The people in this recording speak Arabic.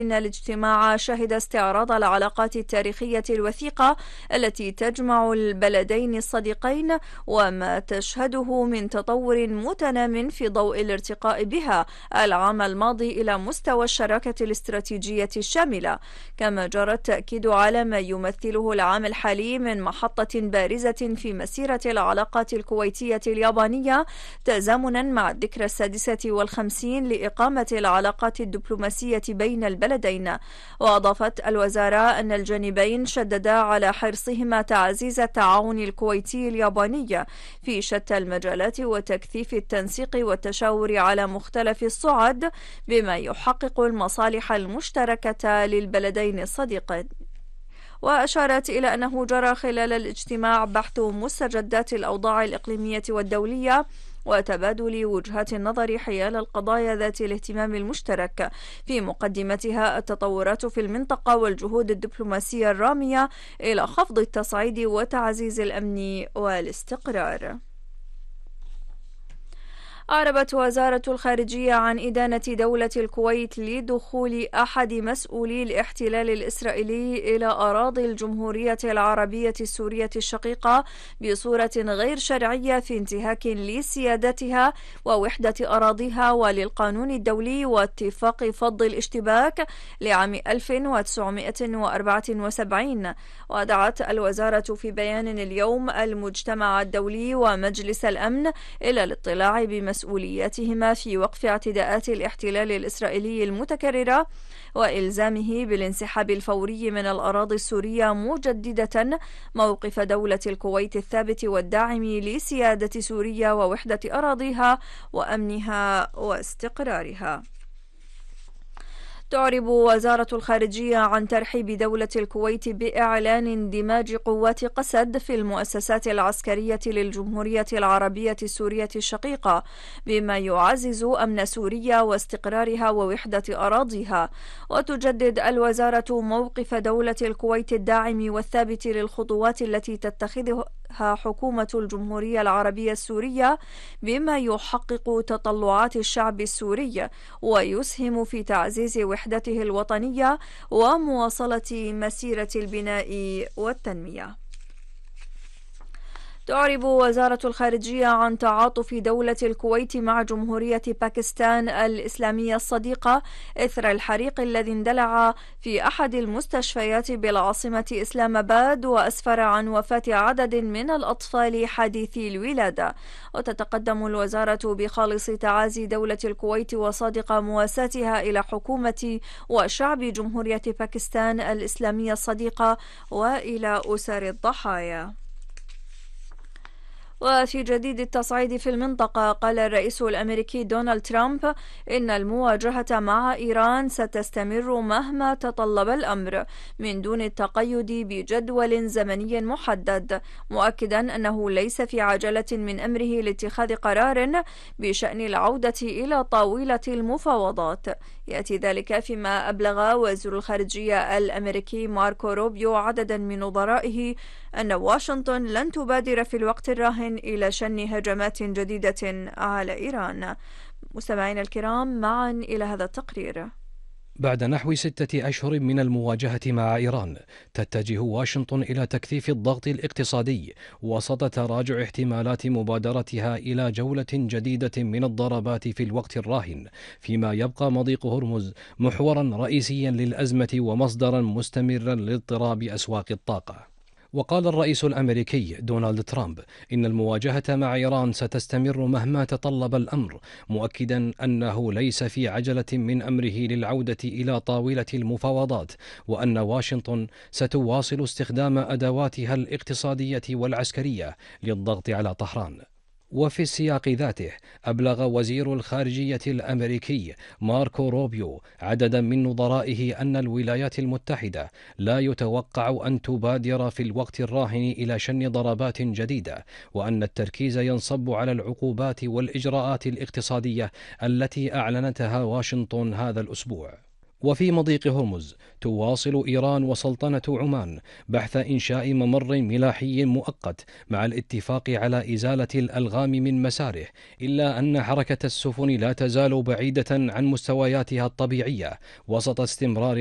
إن الاجتماع شهد استعراض العلاقات التاريخية الوثيقة التي تجمع البلدين الصديقين وما تشهده من تطور متنام في ضوء الارتقاء بها العام الماضي إلى مستوى الشراكة الاستراتيجية الشاملة، كما جرى التأكيد على ما يمثله العام الحالي من محطة بارزة في مسيرة العلاقات الكويتية اليابانية تزامنا مع الذكرى 56 لإقامة العلاقات الدبلوماسية بين البلدين. وأضافت الوزارة أن الجانبين شددا على حرصهما تعزيز التعاون الكويتي الياباني في شتى المجالات وتكثيف التنسيق والتشاور على مختلف الصعد بما يحقق المصالح المشتركة للبلدين الصديقين. وأشارت إلى أنه جرى خلال الاجتماع بحث مستجدات الأوضاع الإقليمية والدولية وتبادل وجهات النظر حيال القضايا ذات الاهتمام المشترك، في مقدمتها التطورات في المنطقة والجهود الدبلوماسية الرامية إلى خفض التصعيد وتعزيز الأمن والاستقرار. أعربت وزارة الخارجية عن إدانة دولة الكويت لدخول أحد مسؤولي الاحتلال الإسرائيلي إلى أراضي الجمهورية العربية السورية الشقيقة بصورة غير شرعية في انتهاك لسيادتها ووحدة أراضيها وللقانون الدولي واتفاق فض الاشتباك لعام 1974. ودعت الوزارة في بيان اليوم المجتمع الدولي ومجلس الأمن إلى الاطلاع بمسؤولياتهما في وقف اعتداءات الاحتلال الإسرائيلي المتكررة وإلزامه بالانسحاب الفوري من الأراضي السورية، مجددة موقف دولة الكويت الثابت والداعم لسيادة سوريا ووحدة أراضيها وأمنها واستقرارها. تعرب وزارة الخارجية عن ترحيب دولة الكويت بإعلان اندماج قوات قسد في المؤسسات العسكرية للجمهورية العربية السورية الشقيقة، بما يعزز أمن سوريا واستقرارها ووحدة أراضيها. وتجدد الوزارة موقف دولة الكويت الداعم والثابت للخطوات التي تتخذها حكومة الجمهورية العربية السورية بما يحقق تطلعات الشعب السوري ويسهم في تعزيز وحدته الوطنية ومواصلة مسيرة البناء والتنمية. تعرب وزارة الخارجية عن تعاطف دولة الكويت مع جمهورية باكستان الإسلامية الصديقة إثر الحريق الذي اندلع في أحد المستشفيات بالعاصمة إسلام آباد وأسفر عن وفاة عدد من الأطفال حديثي الولادة. وتتقدم الوزارة بخالص تعازي دولة الكويت وصادق مواساتها إلى حكومة وشعب جمهورية باكستان الإسلامية الصديقة وإلى أسر الضحايا. وفي جديد التصعيد في المنطقة، قال الرئيس الأمريكي دونالد ترامب إن المواجهة مع إيران ستستمر مهما تطلب الأمر من دون التقيد بجدول زمني محدد، مؤكدا أنه ليس في عجلة من أمره لاتخاذ قرار بشأن العودة إلى طاولة المفاوضات. يأتي ذلك فيما أبلغ وزير الخارجية الأمريكي ماركو روبيو عددا من نظرائه أن واشنطن لن تبادر في الوقت الراهن إلى شن هجمات جديدة على إيران. مستمعينا الكرام، معا إلى هذا التقرير. بعد نحو 6 أشهر من المواجهة مع إيران، تتجه واشنطن إلى تكثيف الضغط الاقتصادي وسط تراجع احتمالات مبادرتها إلى جولة جديدة من الضربات في الوقت الراهن، فيما يبقى مضيق هرمز محورا رئيسيا للأزمة ومصدرا مستمرا لاضطراب أسواق الطاقة. وقال الرئيس الأمريكي دونالد ترامب إن المواجهة مع إيران ستستمر مهما تطلب الأمر، مؤكدا أنه ليس في عجلة من أمره للعودة إلى طاولة المفاوضات، وأن واشنطن ستواصل استخدام أدواتها الاقتصادية والعسكرية للضغط على طهران. وفي السياق ذاته، أبلغ وزير الخارجية الأمريكي ماركو روبيو عددا من نظرائه أن الولايات المتحدة لا يتوقع أن تبادر في الوقت الراهن إلى شن ضربات جديدة، وأن التركيز ينصب على العقوبات والإجراءات الاقتصادية التي أعلنتها واشنطن هذا الأسبوع. وفي مضيق هرمز تواصل إيران وسلطنة عمان بحث إنشاء ممر ملاحي مؤقت مع الاتفاق على إزالة الألغام من مساره، إلا أن حركة السفن لا تزال بعيدة عن مستوياتها الطبيعية وسط استمرار